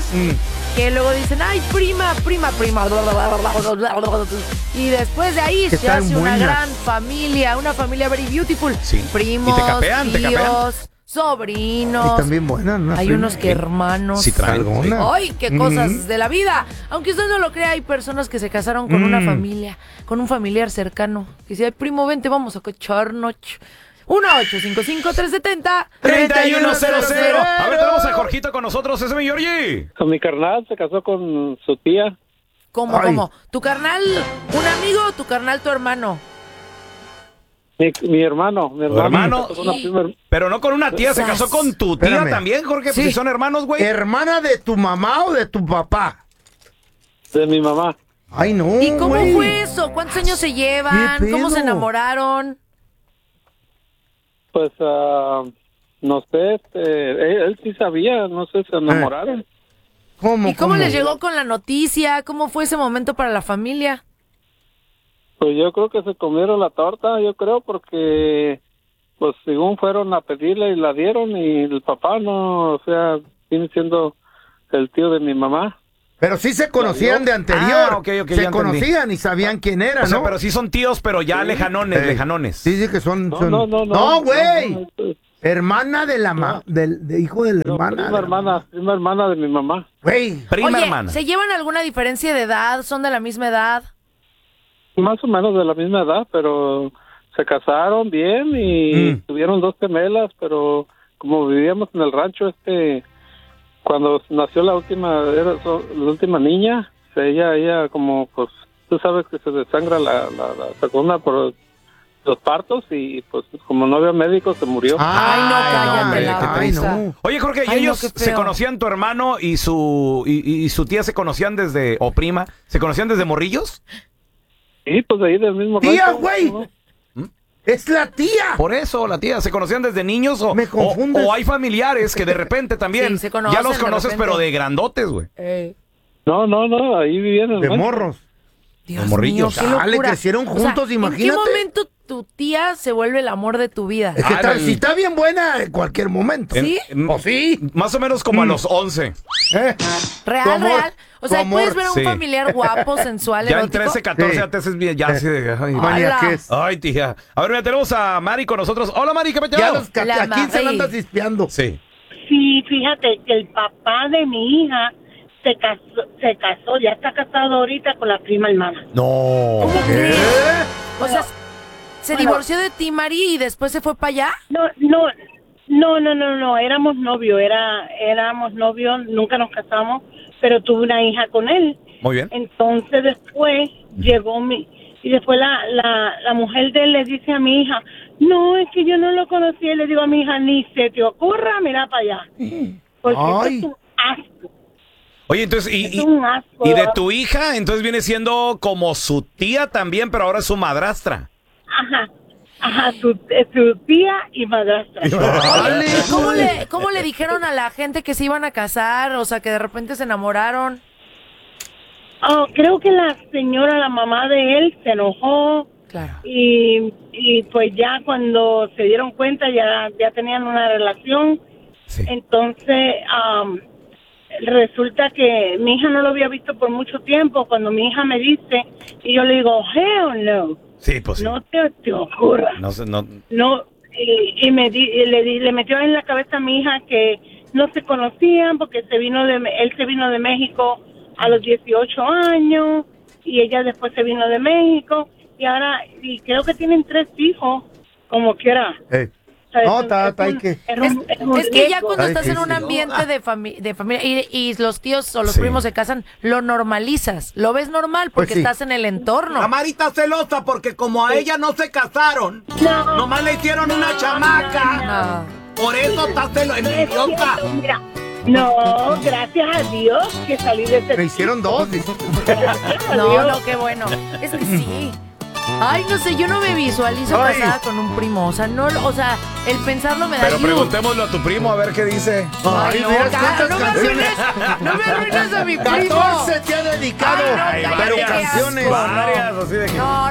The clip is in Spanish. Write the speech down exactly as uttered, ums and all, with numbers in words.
Mm. Que luego dicen, ay, prima, prima, prima. Y después de ahí Que se hace están una buenas. gran familia, una familia very beautiful. Sí. Primos, Y te capean, te tíos, capean. sobrinos. Y también buenas, ¿no? Hay unos que hermanos. Sí traen. Algunas. ¡Ay, qué cosas Mm. de la vida! Aunque usted no lo crea, hay personas que se casaron con Mm. una familia, con un familiar cercano. Que dice, ay, primo, vente, vamos a cocharnos. uno ocho cinco cinco, tres siete cero. treinta y uno cero cero. A ver, tenemos a Jorgito con nosotros. Ese es mi Georgie. Con mi carnal se casó con su tía. ¿Cómo, Ay. cómo? ¿Tu carnal, un amigo o tu carnal, tu hermano? Mi, mi hermano, mi hermano. hermano. Se casó con una prima- Pero no con una tía, se casó con tu tía Espérame. también, Jorge. Sí. Pues si son hermanos, güey. ¿Hermana de tu mamá o de tu papá? de mi mamá. Ay, no, ¿Y cómo güey. fue eso? ¿Cuántos años se llevan? ¿Qué ¿Cómo se pedo? enamoraron? Pues, ah, no sé, este, él, él sí sabía, no sé, se enamoraron. ¿Cómo, ¿Y cómo cómo? les llegó con la noticia? ¿Cómo fue ese momento para la familia? Pues yo creo que se comieron la torta, yo creo, porque, pues, según fueron a pedirle y la dieron y el papá no, o sea, viene siendo el tío de mi mamá. Pero sí se conocían de anterior. Ah, ok, ok, ya se entendí. conocían y sabían quién era, O sea, ¿no? pero sí son tíos, pero ya lejanones, Ey. lejanones. Sí, sí que son... No, son- no, no, no. No, güey. No, no, Hermana de la ma... del de hijo de la no, hermana. prima de la- hermana, prima hermana de mi mamá. Güey. Prima Oye, hermana. ¿se llevan alguna diferencia de edad? ¿Son de la misma edad? Más o menos de la misma edad, pero se casaron bien y Mm. tuvieron dos gemelas, pero como vivíamos en el rancho, este, cuando nació la última, era so- la última niña, o sea, ella, ella como, pues, tú sabes que se desangra la, la, la sacona por los partos y, pues, como no había médico, se murió. Ay, no, cállate hombre, la qué Ay, boca. no. Oye, Jorge, ¿y Ay, no, ellos qué se feo. conocían, tu hermano y su y, y su tía se conocían desde, o prima, se conocían desde morrillos? Sí, pues de ahí del mismo Tía, rancho, güey. ¿no? Es la tía. Por eso, la tía, ¿se conocían desde niños o, Me o, confundes. o hay familiares que de repente también Sí, se conocen ya los de conoces, repente. pero de grandotes, güey? Ey. No, no, no, ahí vivían en el De rancho. morros. Dios Los morrillos. mío, qué Dale, locura. crecieron O sea, juntos, ¿en qué imagínate. momento tu tía se vuelve el amor de tu vida? Es que Ah, está- en- si está bien buena en cualquier momento. ¿Sí? En- ¿O sí? Más o menos como a Mm. los once. ¿Eh? Real, Tu amor, real. O tu sea, amor. puedes ver a un Sí. familiar guapo, sensual, Ya en erótico. trece, catorce Sí. ya te haces bien, ya así de... Ay, Ay, Maniaques. ay, tía. A ver, mira, tenemos a Mari con nosotros. Hola, Mari, ¿qué Ya pedo? los ca- La a quince la Mari. andas espiando. Sí. Sí, fíjate que el papá de mi hija se casó, se casó, ya está casado ahorita con la prima hermana. No. ¿Cómo ¿Qué? crees? O sea, ¿se Bueno. divorció de ti, Mari, y después se fue para allá? No, no, no, no, no, no, éramos novios, era, éramos novios, nunca nos casamos, pero tuve una hija con él. Muy bien. Entonces después llegó mi, y después la, la, la mujer de él le dice a mi hija, no, es que yo no lo conocí, y le digo a mi hija, ni se te ocurra, mira para allá. Porque eso Ay. es un asco, Oye, entonces, y, es y, un asco. y de tu hija, entonces viene siendo como su tía también, pero ahora es su madrastra. Ajá, ajá, su, eh, su tía y madrastra. Dale, ¿Y ¿Cómo güey. le, ¿Cómo le dijeron a la gente que se iban a casar? O sea, que de repente se enamoraron. Oh, creo que la señora, la mamá de él, se enojó Claro. y, y pues ya cuando se dieron cuenta ya, ya tenían una relación. Sí. Entonces, am, resulta que mi hija no lo había visto por mucho tiempo. Cuando mi hija me dice, y yo le digo, hell no, Sí, pues sí. no te, te ocurra. No sé, no. No, y, y me di- y le, di- le metió en la cabeza a mi hija que no se conocían porque se vino de él se vino de México a los dieciocho años y ella después se vino de México y ahora y creo que tienen tres hijos como quiera. Eh, O sea, No, es- está- es está ahí un- que- es un- es un Es que ya riesgo. cuando Ay, estás sí, en un sí. ambiente de, fami- de familia y, y los tíos o los Sí. primos se casan, lo normalizas. Lo ves normal porque Pues sí. estás en el entorno. La Mari está celosa porque como a ella no se casaron, No. nomás le hicieron una chamaca. No. Por eso está celosa, No es envidiosa. cierto, mira. No, gracias a Dios que salí de ese Me hicieron dos. dice. Gracias a No, Dios. no, qué bueno. Es que sí. Ay, no sé, yo no me visualizo Ay. casada con un primo. O sea, no, o sea, el pensarlo me da Pero yuc. preguntémoslo a tu primo a ver qué dice. Ay, no, mira cara, cuántas no me canciones. arruines, no me arruines a mi primo. catorce te ha dedicado. Ay, no, pero cállate, qué canciones. asco. Varias, así de que... No,